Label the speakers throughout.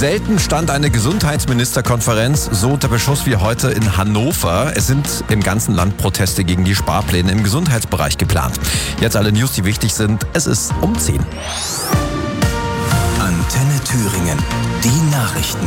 Speaker 1: Selten stand eine Gesundheitsministerkonferenz so unter Beschuss wie heute in Hannover. Es sind im ganzen Land Proteste gegen die Sparpläne im Gesundheitsbereich geplant. Jetzt alle News, die wichtig sind. Es ist um 10.
Speaker 2: Antenne Thüringen. Die Nachrichten.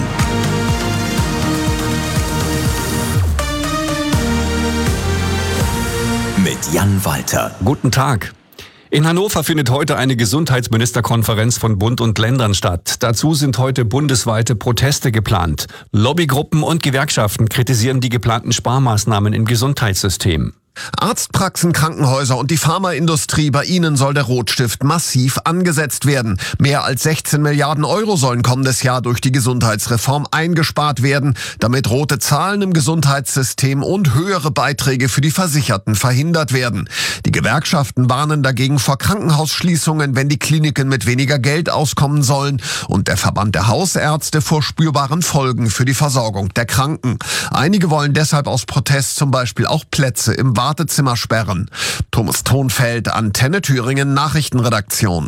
Speaker 2: Mit Jan Walter.
Speaker 3: Guten Tag. In Hannover findet heute eine Gesundheitsministerkonferenz von Bund und Ländern statt. Dazu sind heute bundesweite Proteste geplant. Lobbygruppen und Gewerkschaften kritisieren die geplanten Sparmaßnahmen im Gesundheitssystem.
Speaker 4: Arztpraxen, Krankenhäuser und die Pharmaindustrie, bei ihnen soll der Rotstift massiv angesetzt werden. Mehr als 16 Milliarden Euro sollen kommendes Jahr durch die Gesundheitsreform eingespart werden, damit rote Zahlen im Gesundheitssystem und höhere Beiträge für die Versicherten verhindert werden. Die Gewerkschaften warnen dagegen vor Krankenhausschließungen, wenn die Kliniken mit weniger Geld auskommen sollen, und der Verband der Hausärzte vor spürbaren Folgen für die Versorgung der Kranken. Einige wollen deshalb aus Protest zum Beispiel auch Plätze im Wartezimmer sperren. Thomas Thonfeld, Antenne Thüringen Nachrichtenredaktion.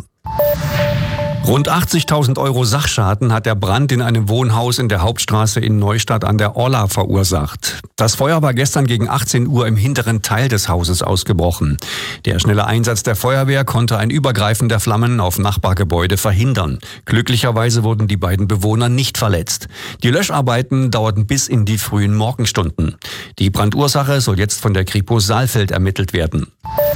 Speaker 3: Rund 80.000 Euro Sachschaden hat der Brand in einem Wohnhaus in der Hauptstraße in Neustadt an der Orla verursacht. Das Feuer war gestern gegen 18 Uhr im hinteren Teil des Hauses ausgebrochen. Der schnelle Einsatz der Feuerwehr konnte ein Übergreifen der Flammen auf Nachbargebäude verhindern. Glücklicherweise wurden die beiden Bewohner nicht verletzt. Die Löscharbeiten dauerten bis in die frühen Morgenstunden. Die Brandursache soll jetzt von der Kripo Saalfeld ermittelt werden.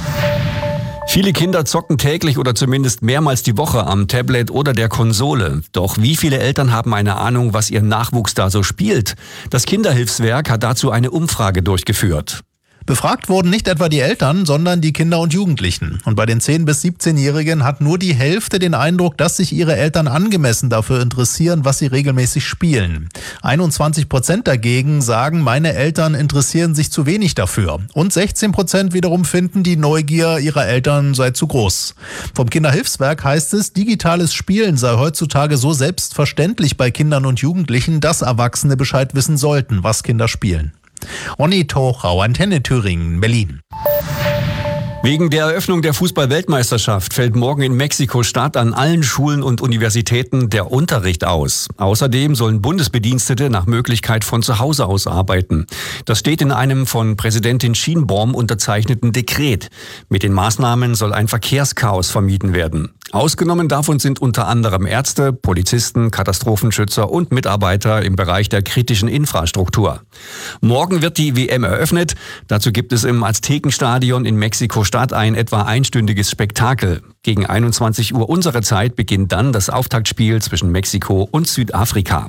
Speaker 3: Viele Kinder zocken täglich oder zumindest mehrmals die Woche am Tablet oder der Konsole. Doch wie viele Eltern haben eine Ahnung, was ihr Nachwuchs da so spielt? Das Kinderhilfswerk hat dazu eine Umfrage durchgeführt.
Speaker 5: Befragt wurden nicht etwa die Eltern, sondern die Kinder und Jugendlichen. Und bei den 10- bis 17-Jährigen hat nur die Hälfte den Eindruck, dass sich ihre Eltern angemessen dafür interessieren, was sie regelmäßig spielen. 21% dagegen sagen, meine Eltern interessieren sich zu wenig dafür. Und 16% wiederum finden, die Neugier ihrer Eltern sei zu groß. Vom Kinderhilfswerk heißt es, digitales Spielen sei heutzutage so selbstverständlich bei Kindern und Jugendlichen, dass Erwachsene Bescheid wissen sollten, was Kinder spielen. Ronny Tochau, Antenne Thüringen, Berlin.
Speaker 3: Wegen der Eröffnung der Fußball-Weltmeisterschaft fällt morgen in Mexiko-Stadt an allen Schulen und Universitäten der Unterricht aus. Außerdem sollen Bundesbedienstete nach Möglichkeit von zu Hause aus arbeiten. Das steht in einem von Präsidentin Sheinbaum unterzeichneten Dekret. Mit den Maßnahmen soll ein Verkehrschaos vermieden werden. Ausgenommen davon sind unter anderem Ärzte, Polizisten, Katastrophenschützer und Mitarbeiter im Bereich der kritischen Infrastruktur. Morgen wird die WM eröffnet. Dazu gibt es im Aztekenstadion in Mexiko-Stadt ein etwa einstündiges Spektakel. Gegen 21 Uhr unserer Zeit beginnt dann das Auftaktspiel zwischen Mexiko und Südafrika.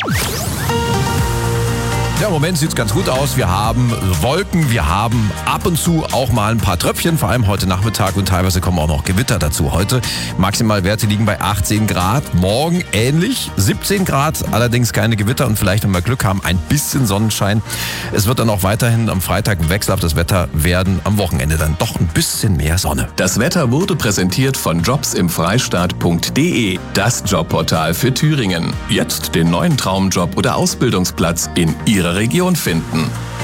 Speaker 1: Ja, im Moment sieht's ganz gut aus. Wir haben Wolken, wir haben ab und zu auch mal ein paar Tröpfchen, vor allem heute Nachmittag, und teilweise kommen auch noch Gewitter dazu. Heute Maximalwerte liegen bei 18 Grad, morgen ähnlich, 17 Grad, allerdings keine Gewitter und vielleicht, wenn wir Glück haben, ein bisschen Sonnenschein. Es wird dann auch weiterhin am Freitag wechselhaftes Wetter werden, am Wochenende dann doch ein bisschen mehr Sonne.
Speaker 2: Das Wetter wurde präsentiert von jobsimfreistaat.de, das Jobportal für Thüringen. Jetzt den neuen Traumjob oder Ausbildungsplatz in Ihrer Region finden.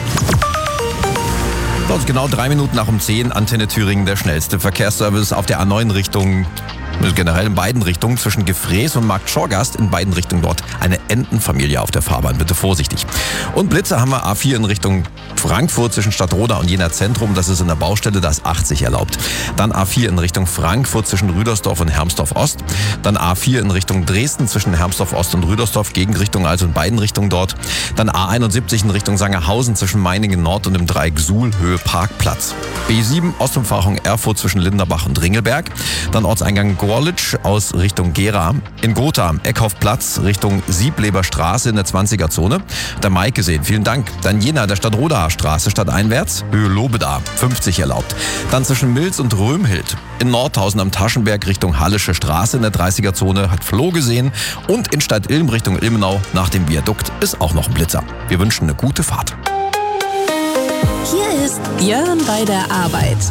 Speaker 1: Sonst genau 3 Minuten nach um 10, Antenne Thüringen, der schnellste Verkehrsservice auf der A9 Richtung, generell in beiden Richtungen, zwischen Gefrees und Markt Schorgast, in beiden Richtungen dort eine Entenfamilie auf der Fahrbahn, bitte vorsichtig. Und Blitze haben wir A4 in Richtung Frankfurt zwischen Stadtroda und Jena Zentrum, das ist in der Baustelle, da ist 80 erlaubt. Dann A4 in Richtung Frankfurt zwischen Rüdersdorf und Hermsdorf Ost. Dann A4 in Richtung Dresden zwischen Hermsdorf Ost und Rüdersdorf, Gegenrichtung, also in beiden Richtungen dort. Dann A71 in Richtung Sangerhausen zwischen Meiningen Nord und dem Dreieck Suhl, Höhe Parkplatz. B7 Ostumfahrung Erfurt zwischen Linderbach und Ringelberg. Dann Ortseingang Gorlitsch aus Richtung Gera. In Gotha Eckhoffplatz Richtung Siebleber Straße in der 20er-Zone. Der Maike sehen, vielen Dank. Dann Jena, der Stadtrodaer Straße stadteinwärts, Höhe Lobeda, 50 erlaubt. Dann zwischen Milz und Römhild. In Nordhausen am Taschenberg Richtung Hallische Straße in der 30er-Zone hat Flo gesehen. Und in Stadt Ilm Richtung Ilmenau nach dem Viadukt ist auch noch ein Blitzer. Wir wünschen eine gute Fahrt.
Speaker 6: Hier ist Björn bei der Arbeit.